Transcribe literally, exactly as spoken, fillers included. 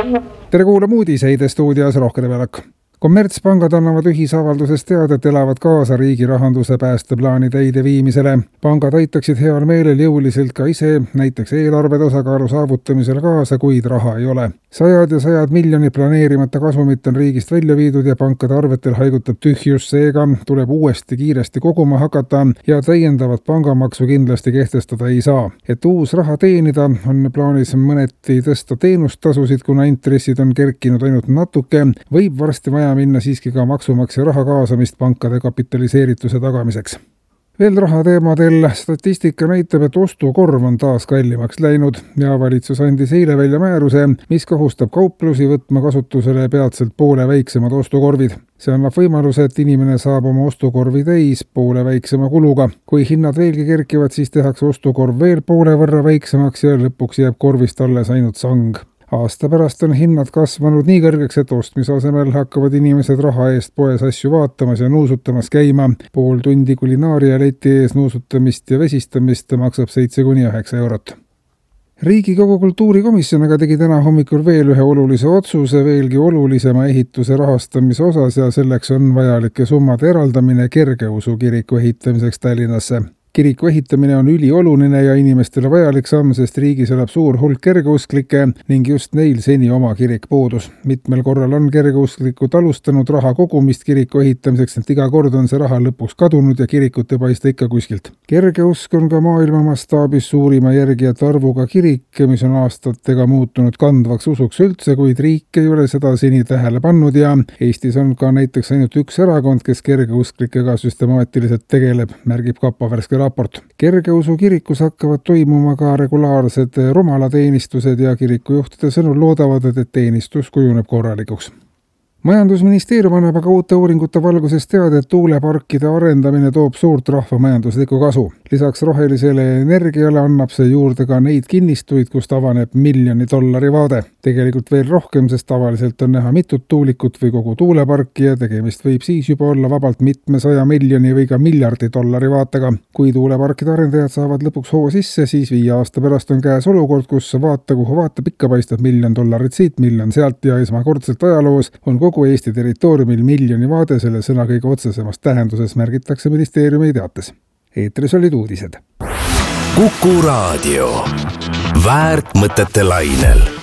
tere kuulama uudiseid stuudios Rohke Velak. Kommertspangad annavad ühisavalduses teada, et elavad kaasa riigi rahanduse päästeplaani täideviimisele. Pangad aitaksid heal meelel jõuliselt ka ise, näiteks eelarve tasakaalu saavutamisel kaasa, kuid raha ei ole. Sajad ja sajad miljonid planeerimata kasumit on riigist välja viidud ja pankade arvetel haigutab tühjus, seega tuleb uuesti kiiresti koguma hakata ja täiendavat pangamaksu kindlasti kehtestada ei saa. Et uus raha teenida, on plaanis mõneti tõsta teenustasusid, kuna intressid on kerkinud ainult natuke, võib varsti vaja minna siiski ka maksumaksja raha kaasamist pankade kapitaliseerituse tagamiseks. Veel raha teemadel statistika näitab, et ostukorv on taas kallimaks läinud ja valitsus andis eile välja määruse, mis kohustab kauplusi võtma kasutusele peatselt poole väiksemad ostukorvid. See annab võimaluse, et inimene saab oma ostukorvi täis poole väiksema kuluga. Kui hinnad veelgi kerkivad, siis tehakse ostukorv veel poole võrra väiksemaks ja lõpuks jääb korvist alles ainult sang. Aasta pärast on hinnad kasvanud nii kõrgeks, et ostmise asemel hakkavad inimesed raha eest poes asju vaatamas ja nuusutamas käima. Pool tundi kulinaaria leti ees nuusutamist ja vesistamist maksab seitse kuni üheksa eurot. Riigikogu kultuurikomisjon aga tegi täna hommikul veel ühe olulise otsuse veelgi olulisema ehituse rahastamise osas ja selleks on vajalike summade eraldamine Kergeusu kiriku ehitamiseks Tallinnasse. Kiriku ehitamine on ülioluline ja inimestele vajalik samm, sest riigis elab suur hulk kergeusklikke ning just neil seni oma kirik puudus. Mitmel korral on kergeusklikud alustanud raha kogumist kiriku ehitamiseks, et iga kord on see raha lõpuks kadunud ja kirikut ei paista ikka kuskilt. Kergeusk on ka maailma mastaabis suurima järgijate arvuga kirik, mis on aastatega muutunud kandvaks usuks üldse, kuid riik ei ole seda seni tähele pannud ja Eestis on ka näiteks ainult üks erakond, kes kergeusklikega süstemaatiliselt tegeleb, märgib Kapa värske raport. Kergeusu kirikus hakkavad toimuma ka regulaarsed rumalateenistused ja kirikujuhtide sõnul loodavad, et teenistus kujuneb korralikuks. Majandusministeerium annab aga uute uuringute valguses teada, et tuuleparkide arendamine toob suurt rahvamajanduslikku kasu. Lisaks rohelisele energiale annab see juurde ka neid kinnistuid, kust avaneb miljoni dollari vaade. Tegelikult veel rohkem, sest tavaliselt on näha mitut tuulikut või kogu tuuleparki ja tegemist võib siis juba olla vabalt mitmesaja miljoni või ka miljardi dollari vaatega. Kui tuuleparkide arendajad saavad lõpuks hoo sisse, siis viie aasta pärast on käes olukord, kus vaata kuhu vaata pikka paistab miljon dollarit siit, miljon sealt ja esmakordselt ajaloos on kogu Eesti territooriumil miljoni vaade selle sõna kõige otsesemast tähenduses, märgitakse ministeeriumi teates. Eetris olid uudised. Kuku Raadio. Väärt mõtete lainel.